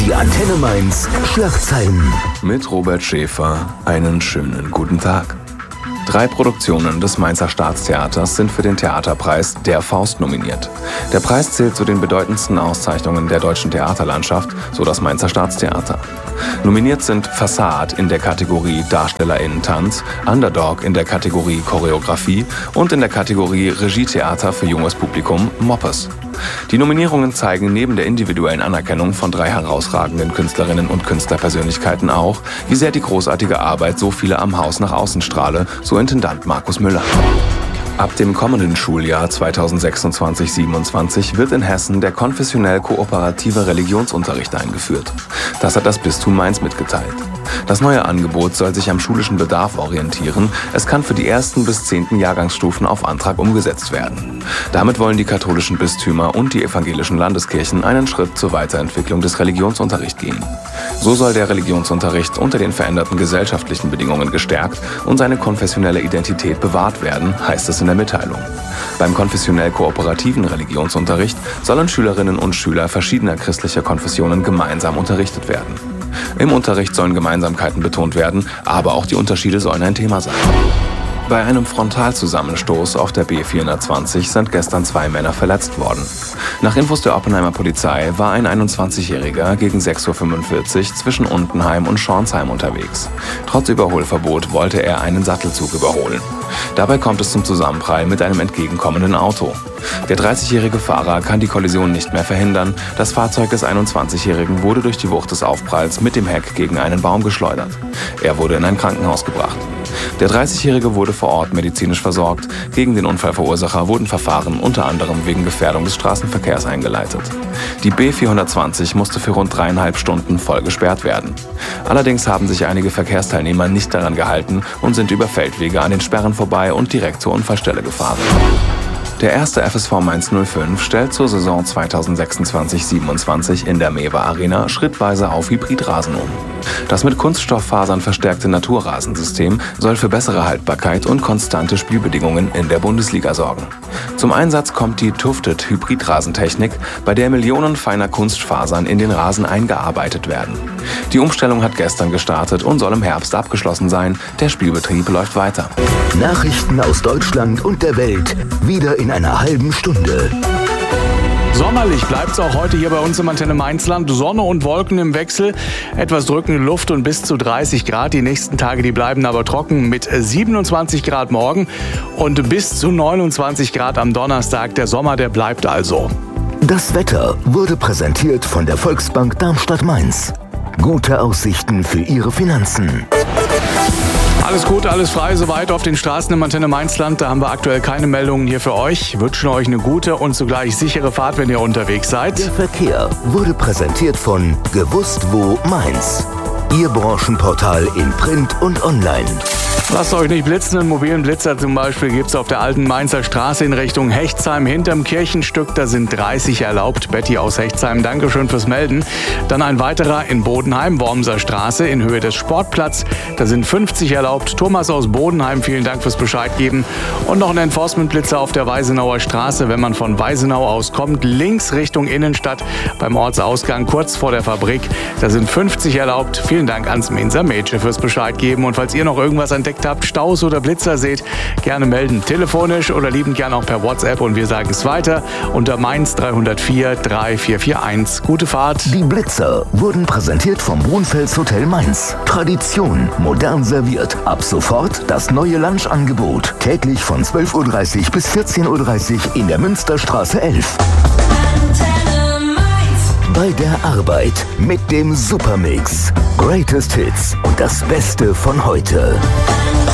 Die Antenne Mainz Schlagzeilen. Mit Robert Schäfer einen schönen guten Tag. 3 Produktionen des Mainzer Staatstheaters sind für den Theaterpreis Der Faust nominiert. Der Preis zählt zu den bedeutendsten Auszeichnungen der deutschen Theaterlandschaft, so das Mainzer Staatstheater. Nominiert sind Fassade in der Kategorie DarstellerInnen-Tanz, Underdog in der Kategorie Choreografie und in der Kategorie Regietheater für junges Publikum Moppes. Die Nominierungen zeigen neben der individuellen Anerkennung von 3 herausragenden Künstlerinnen und Künstlerpersönlichkeiten auch, wie sehr die großartige Arbeit so viele am Haus nach außen strahle, so Intendant Markus Müller. Ab dem kommenden Schuljahr 2026/27 wird in Hessen der konfessionell-kooperative Religionsunterricht eingeführt. Das hat das Bistum Mainz mitgeteilt. Das neue Angebot soll sich am schulischen Bedarf orientieren. Es kann für die 1. bis 10. Jahrgangsstufen auf Antrag umgesetzt werden. Damit wollen die katholischen Bistümer und die evangelischen Landeskirchen einen Schritt zur Weiterentwicklung des Religionsunterrichts gehen. So soll der Religionsunterricht unter den veränderten gesellschaftlichen Bedingungen gestärkt und seine konfessionelle Identität bewahrt werden, heißt es in der Mitteilung. Beim konfessionell-kooperativen Religionsunterricht sollen Schülerinnen und Schüler verschiedener christlicher Konfessionen gemeinsam unterrichtet werden. Im Unterricht sollen Gemeinsamkeiten betont werden, aber auch die Unterschiede sollen ein Thema sein. Bei einem Frontalzusammenstoß auf der B420 sind gestern 2 Männer verletzt worden. Nach Infos der Oppenheimer Polizei war ein 21-Jähriger gegen 6:45 Uhr zwischen Untenheim und Schornsheim unterwegs. Trotz Überholverbot wollte er einen Sattelzug überholen. Dabei kommt es zum Zusammenprall mit einem entgegenkommenden Auto. Der 30-jährige Fahrer kann die Kollision nicht mehr verhindern. Das Fahrzeug des 21-Jährigen wurde durch die Wucht des Aufpralls mit dem Heck gegen einen Baum geschleudert. Er wurde in ein Krankenhaus gebracht. Der 30-Jährige wurde vor Ort medizinisch versorgt. Gegen den Unfallverursacher wurden Verfahren unter anderem wegen Gefährdung des Straßenverkehrs eingeleitet. Die B420 musste für rund 3,5 Stunden voll gesperrt werden. Allerdings haben sich einige Verkehrsteilnehmer nicht daran gehalten und sind über Feldwege an den Sperren vorbei und direkt zur Unfallstelle gefahren. Der erste FSV Mainz 05 stellt zur Saison 2026/27 in der Mewa Arena schrittweise auf Hybridrasen um. Das mit Kunststofffasern verstärkte Naturrasensystem soll für bessere Haltbarkeit und konstante Spielbedingungen in der Bundesliga sorgen. Zum Einsatz kommt die Tufted Hybridrasentechnik, bei der Millionen feiner Kunstfasern in den Rasen eingearbeitet werden. Die Umstellung hat gestern gestartet und soll im Herbst abgeschlossen sein. Der Spielbetrieb läuft weiter. Nachrichten aus Deutschland und der Welt wieder in einer halben Stunde. Sommerlich bleibt es auch heute hier bei uns im Antenne Mainzland. Sonne und Wolken im Wechsel, etwas drückende Luft und bis zu 30 Grad. Die nächsten Tage, die bleiben aber trocken mit 27 Grad morgen und bis zu 29 Grad am Donnerstag. Der Sommer, der bleibt also. Das Wetter wurde präsentiert von der Volksbank Darmstadt-Mainz. Gute Aussichten für Ihre Finanzen. Alles gut, alles frei, soweit auf den Straßen im Antenne Mainzland. Da haben wir aktuell keine Meldungen hier für euch. Wünschen euch eine gute und zugleich sichere Fahrt, wenn ihr unterwegs seid. Der Verkehr wurde präsentiert von Gewusst wo Mainz. Ihr Branchenportal in Print und Online. Lasst euch nicht blitzen, einen mobilen Blitzer zum Beispiel gibt es auf der alten Mainzer Straße in Richtung Hechtsheim hinterm Kirchenstück. Da sind 30 erlaubt. Betty aus Hechtsheim, Dankeschön fürs Melden. Dann ein weiterer in Bodenheim, Wormser Straße in Höhe des Sportplatz. Da sind 50 erlaubt. Thomas aus Bodenheim, vielen Dank fürs Bescheid geben. Und noch ein Enforcement-Blitzer auf der Weisenauer Straße, wenn man von Weisenau aus kommt, links Richtung Innenstadt beim Ortsausgang kurz vor der Fabrik. Da sind 50 erlaubt. Vielen Dank ans Mainzer Mädchen fürs Bescheid geben. Und falls ihr noch irgendwas entdeckt habt, Staus oder Blitzer seht, gerne melden, telefonisch oder liebend gerne auch per WhatsApp und wir sagen es weiter unter Mainz 304 3441. Gute Fahrt. Die Blitzer wurden präsentiert vom Brunfels Hotel Mainz. Tradition, modern serviert. Ab sofort das neue Lunchangebot. Täglich von 12:30 Uhr bis 14:30 Uhr in der Münsterstraße 11. Bei der Arbeit mit dem Supermix. Greatest Hits und das Beste von heute.